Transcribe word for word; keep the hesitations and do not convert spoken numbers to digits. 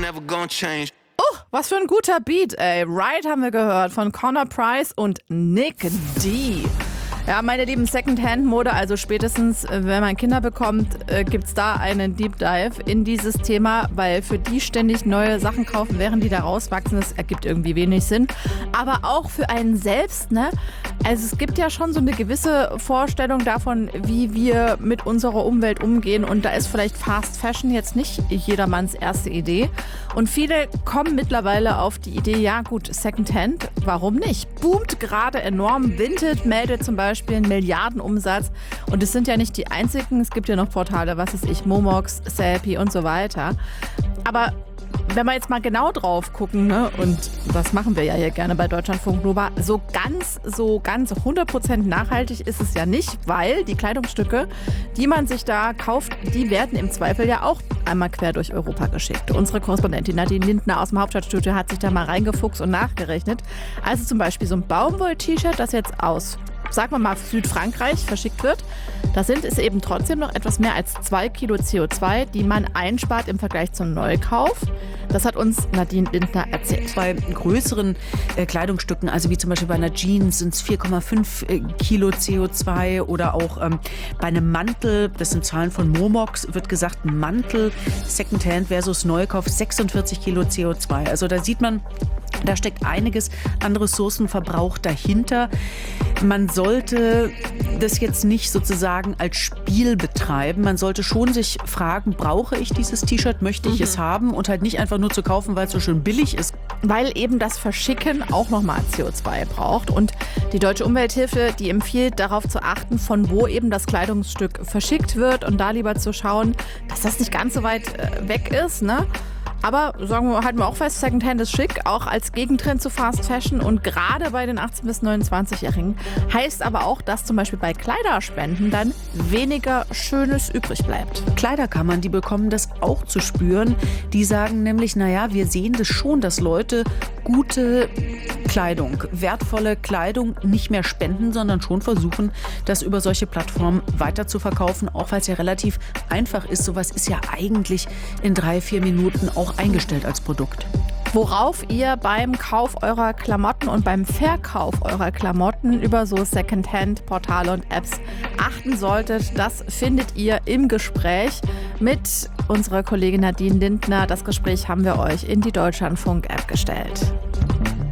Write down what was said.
never gonna change. Oh, was für ein guter Beat, ey. Ride haben wir gehört von Connor Price und Nick D. Ja, meine lieben Secondhand-Mode, also spätestens, wenn man Kinder bekommt, äh, gibt's da einen Deep Dive in dieses Thema, weil für die ständig neue Sachen kaufen, während die da rauswachsen, das ergibt irgendwie wenig Sinn. Aber auch für einen selbst, ne? Also es gibt ja schon so eine gewisse Vorstellung davon, wie wir mit unserer Umwelt umgehen, und da ist vielleicht Fast Fashion jetzt nicht jedermanns erste Idee. Und viele kommen mittlerweile auf die Idee, ja gut, Secondhand, warum nicht? Boomt gerade enorm. Vinted meldet zum Beispiel einen Milliardenumsatz. Und es sind ja nicht die einzigen, es gibt ja noch Portale, was weiß ich, Momox, Sellpy und so weiter. Aber wenn wir jetzt mal genau drauf gucken, ne, und das machen wir ja hier gerne bei Deutschlandfunk Nova, so ganz, so ganz hundert Prozent nachhaltig ist es ja nicht, weil die Kleidungsstücke, die man sich da kauft, die werden im Zweifel ja auch einmal quer durch Europa geschickt. Unsere Korrespondentin Nadine Lindner aus dem Hauptstadtstudio hat sich da mal reingefuchst und nachgerechnet. Also zum Beispiel so ein Baumwoll-T-Shirt, das jetzt aus, sagen wir mal, Südfrankreich verschickt wird, da sind es eben trotzdem noch etwas mehr als zwei Kilo C O zwei, die man einspart im Vergleich zum Neukauf. Das hat uns Nadine Lindner erzählt. Bei größeren äh, Kleidungsstücken, also wie zum Beispiel bei einer Jeans, sind es vier Komma fünf äh, Kilo C O zwei, oder auch ähm, bei einem Mantel, das sind Zahlen von Momox, wird gesagt, Mantel, Secondhand versus Neukauf, sechsundvierzig Kilo C O zwei. Also da sieht man, da steckt einiges an Ressourcenverbrauch dahinter. Man sollte das jetzt nicht sozusagen als Spiel betreiben. Man sollte schon sich fragen, brauche ich dieses T-Shirt, möchte ich mhm. es haben, und halt nicht einfach nur zu kaufen, weil es so schön billig ist. Weil eben das Verschicken auch nochmal C O zwei braucht. Und die Deutsche Umwelthilfe, die empfiehlt, darauf zu achten, von wo eben das Kleidungsstück verschickt wird, und da lieber zu schauen, dass das nicht ganz so weit äh, weg ist, ne? Aber sagen wir, halten wir auch fest, Secondhand ist schick, auch als Gegentrend zu Fast Fashion, und gerade bei den achtzehn- bis neunundzwanzigjährigen. Heißt aber auch, dass zum Beispiel bei Kleiderspenden dann weniger Schönes übrig bleibt. Kleiderkammern, die bekommen das auch zu spüren. Die sagen nämlich, naja, wir sehen das schon, dass Leute gute Kleidung, wertvolle Kleidung nicht mehr spenden, sondern schon versuchen, das über solche Plattformen weiter zu verkaufen, auch weil es ja relativ einfach ist. Sowas ist ja eigentlich in drei, vier Minuten auch eingestellt als Produkt. Worauf ihr beim Kauf eurer Klamotten und beim Verkauf eurer Klamotten über so Secondhand-Portale und Apps achten solltet, das findet ihr im Gespräch mit unserer Kollegin Nadine Lindner. Das Gespräch haben wir euch in die Deutschlandfunk-App gestellt.